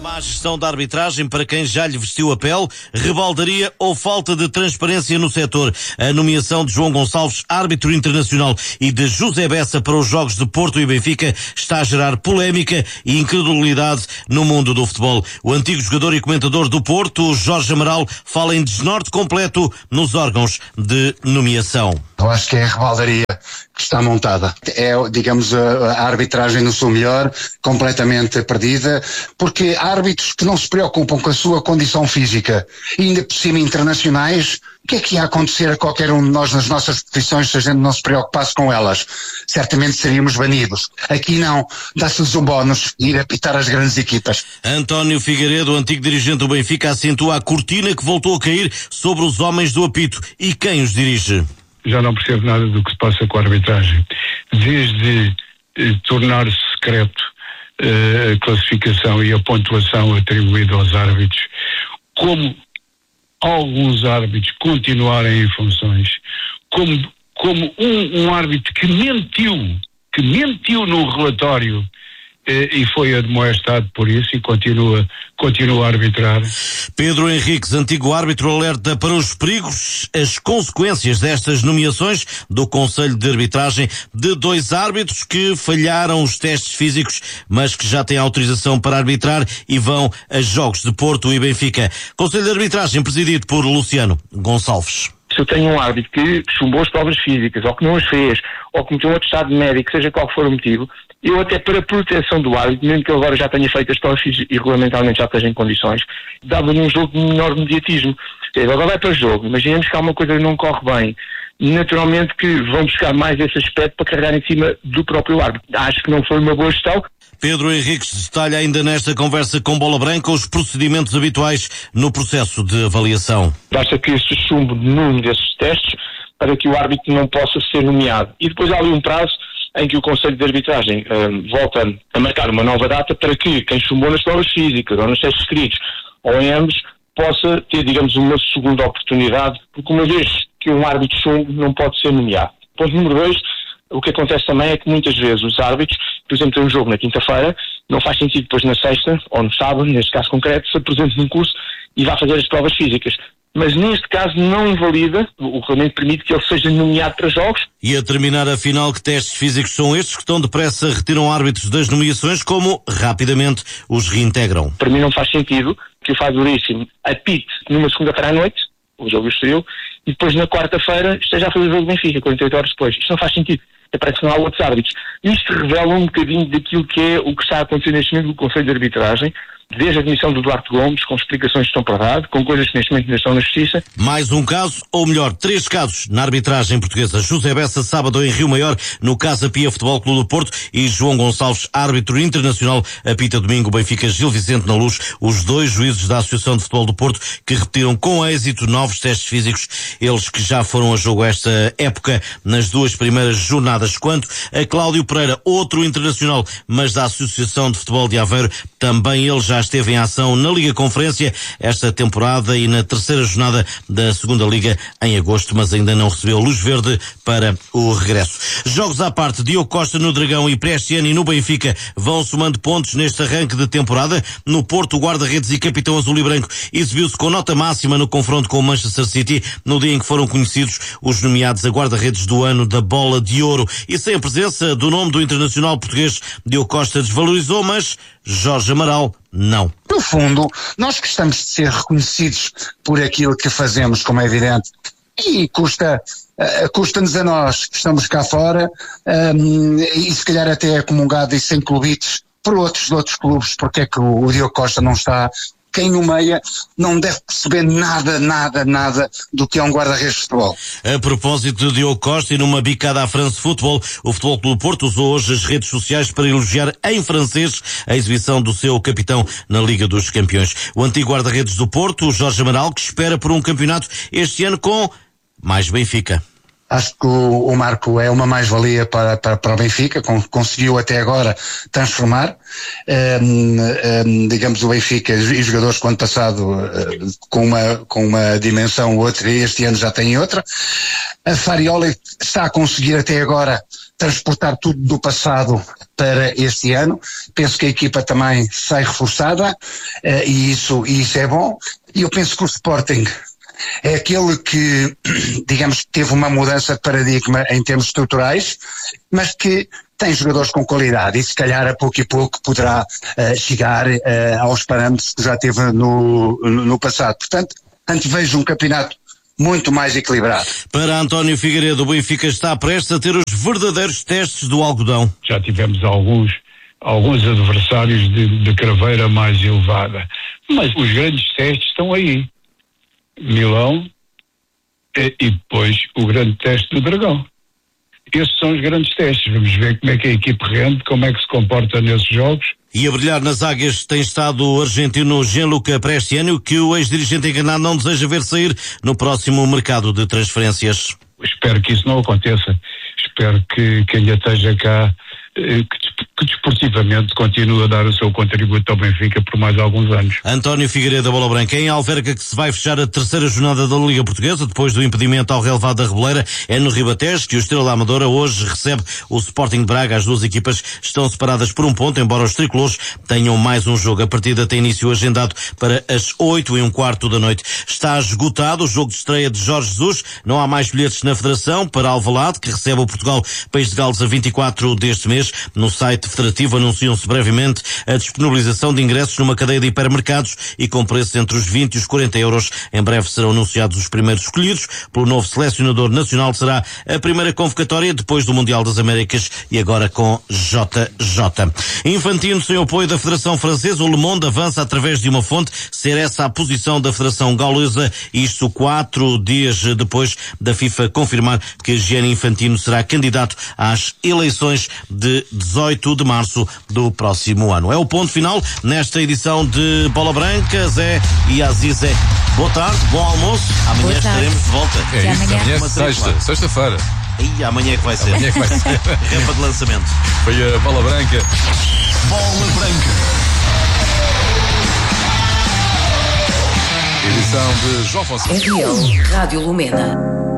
Má gestão da arbitragem para quem já lhe vestiu a pele, rebaldaria ou falta de transparência no setor. A nomeação de João Gonçalves, árbitro internacional, e de José Bessa para os jogos de Porto e Benfica está a gerar polémica e incredulidade no mundo do futebol. O antigo jogador e comentador do Porto, Jorge Amaral, fala em desnorte completo nos órgãos de nomeação. Eu acho que é a rebaldaria que está montada. É, digamos, a arbitragem no seu melhor, completamente perdida, porque há árbitros que não se preocupam com a sua condição física, e ainda por cima internacionais. O que é que ia acontecer a qualquer um de nós nas nossas profissões se a gente não se preocupasse com elas? Certamente seríamos banidos. Aqui não, dá-se-lhes um bónus ir apitar as grandes equipas. António Figueiredo, antigo dirigente do Benfica, acentua a cortina que voltou a cair sobre os homens do apito. E quem os dirige? Já não percebo nada do que se passa com a arbitragem. Desde tornar-se secreto a classificação e a pontuação atribuída aos árbitros, como alguns árbitros continuarem em funções, como um árbitro que mentiu no relatório e foi admoestado por isso e continua a arbitrar. Pedro Henriques, antigo árbitro, alerta para os perigos, as consequências destas nomeações do Conselho de Arbitragem de dois árbitros que falharam os testes físicos, mas que já têm autorização para arbitrar e vão a jogos de Porto e Benfica. Conselho de Arbitragem presidido por Luciano Gonçalves. Se eu tenho um árbitro que chumbou as provas físicas, ou que não as fez, ou que meteu um atestado médico, seja qual for o motivo, eu até para a proteção do árbitro, mesmo que ele agora já tenha feito as provas físicas e regulamentarmente já esteja em condições, dava-lhe um jogo de menor mediatismo. Ele agora vai para o jogo, imaginemos que há uma coisa que não corre bem, naturalmente que vão buscar mais esse aspecto para carregar em cima do próprio árbitro. Acho que não foi uma boa gestão. Pedro Henriques detalha ainda nesta conversa com Bola Branca os procedimentos habituais no processo de avaliação. Basta que se chumbe num desses testes para que o árbitro não possa ser nomeado. E depois há ali um prazo em que o Conselho de Arbitragem volta a marcar uma nova data para que quem chumbou nas provas físicas ou nos testes escritos ou em ambos possa ter, digamos, uma segunda oportunidade, porque uma vez que um árbitro chumbo não pode ser nomeado. Ponto número 2, o que acontece também é que muitas vezes os árbitros, por exemplo, tem um jogo na quinta-feira, não faz sentido depois na sexta, ou no sábado, neste caso concreto, se apresente num curso e vá fazer as provas físicas. Mas neste caso não invalida, o regulamento permite que ele seja nomeado para jogos. E a terminar, afinal, que testes físicos são estes que tão depressa retiram árbitros das nomeações, como rapidamente os reintegram? Para mim não faz sentido que o Fábio Duríssimo apite numa segunda-feira à noite, o jogo estreou, e depois na quarta-feira esteja a fazer o jogo do Benfica, 48 horas depois. Isto não faz sentido. Parece que não há outros árbitros. Isto revela um bocadinho daquilo que é o que está a acontecer neste momento no Conselho de Arbitragem, desde a admissão do Duarte Gomes, com explicações que estão para dar, com coisas que neste momento ainda estão na Justiça. Mais um caso, ou melhor, 3 casos na arbitragem portuguesa. José Bessa, sábado em Rio Maior, no Casa Pia Futebol Clube do Porto, e João Gonçalves, árbitro internacional, apita domingo Benfica Gil Vicente na Luz, os 2 juízes da Associação de Futebol do Porto, que repetiram com êxito novos testes físicos, eles que já foram a jogo esta época nas 2 primeiras jornadas. Quanto a Cláudio Pereira, outro internacional, mas da Associação de Futebol de Aveiro, também ele já esteve em ação na Liga Conferência esta temporada e na 3ª jornada da 2ª Liga em agosto, mas ainda não recebeu luz verde para o regresso. Jogos à parte, Diogo Costa no Dragão e Prestiani no Benfica vão somando pontos neste arranque de temporada. No Porto, o guarda-redes e capitão azul e branco exibiu-se com nota máxima no confronto com o Manchester City, no dia em que foram conhecidos os nomeados a guarda-redes do ano da Bola de Ouro. E sem a presença do nome do internacional português, Diogo Costa desvalorizou, mas Jorge Amaral não. No fundo, nós gostamos de ser reconhecidos por aquilo que fazemos, como é evidente, e custa-nos a nós que estamos cá fora, e se calhar até é comungado e sem clubites por outros clubes, porque é que o Diogo Costa não está. Quem nomeia não deve perceber nada do que é um guarda-redes de futebol. A propósito de Diogo Costa e numa bicada à France Football, o Futebol Clube do Porto usou hoje as redes sociais para elogiar em francês a exibição do seu capitão na Liga dos Campeões. O antigo guarda-redes do Porto, Jorge Amaral, que espera por um campeonato este ano com mais Benfica. Acho que o Marco é uma mais-valia para o Benfica, conseguiu até agora transformar, digamos, o Benfica e jogadores que o ano passado com uma dimensão outra, e este ano já tem outra. A Farioli está a conseguir até agora transportar tudo do passado para este ano. Penso que a equipa também sai reforçada, e isso é bom. E eu penso que o Sporting é aquele que, digamos, teve uma mudança de paradigma em termos estruturais, mas que tem jogadores com qualidade e se calhar a pouco e pouco poderá chegar aos parâmetros que já teve no passado. Portanto, antevejo um campeonato muito mais equilibrado. Para António Figueiredo, o Benfica está prestes a ter os verdadeiros testes do algodão. Já tivemos alguns adversários de craveira mais elevada, mas os grandes testes estão aí. Milão e depois o grande teste do Dragão. Esses são os grandes testes. Vamos ver como é que a equipe rende, como é que se comporta nesses jogos. E a brilhar nas águias tem estado o argentino Gianluca Prestiano, que o ex-dirigente enganado não deseja ver sair no próximo mercado de transferências. Espero que isso não aconteça. Espero que ainda esteja cá, que desportivamente continue a dar o seu contributo ao Benfica por mais alguns anos. António Figueiredo, da Bola Branca. Em Alverca que se vai fechar a terceira jornada da Liga Portuguesa, depois do impedimento ao relevado da Rebeleira. É no Ribatejo que o Estrela Amadora hoje recebe o Sporting de Braga. As duas equipas estão separadas por um ponto, embora os tricolores tenham mais um jogo. A partida tem início agendado para as 8:15 da noite. Está esgotado o jogo de estreia de Jorge Jesus. Não há mais bilhetes na Federação para Alvalade, que recebe o Portugal País de Gales a 24 deste mês. No site federativo anunciam-se brevemente a disponibilização de ingressos numa cadeia de hipermercados e com preços entre os 20 e os 40 euros. Em breve serão anunciados os primeiros escolhidos pelo novo selecionador nacional. Será a primeira convocatória depois do Mundial das Américas e agora com JJ. Infantino, sem o apoio da Federação Francesa, o Le Monde avança através de uma fonte ser essa a posição da Federação Gaulesa, isto 4 dias depois da FIFA confirmar que Gianni Infantino será candidato às eleições de 18 de março do próximo ano. É o ponto final nesta edição de Bola Branca. Zé e Azizé, boa tarde, bom almoço. Amanhã estaremos de volta. É isso, amanhã é sexta-feira. E amanhã é que vai ser. Rampa de lançamento. Foi a Bola Branca. Bola Branca. Edição de João Fonseca. RL Rádio Lumena.